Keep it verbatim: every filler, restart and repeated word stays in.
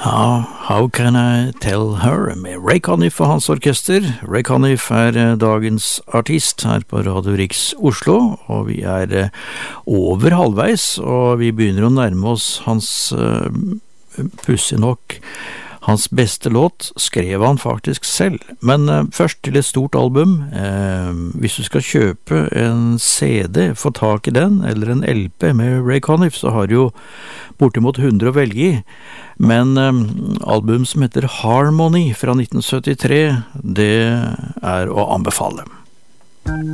Ja, How Can I Tell Her med Ray Conniff og hans orkester. Ray Conniff er dagens artist her på Radio Riks Oslo, og vi er over halvveis, og vi begynner å nærme oss hans uh, pussig nok. Hans beste låt skrev han faktisk selv, men uh, først til et stort album. Uh, hvis du skal kjøpe en C D, få tak i den, eller en L P med Ray Conniff, så har du jo bortimot hundre å velge i. Men um, album som heter Harmony fra nitten syttitre, det er å anbefale.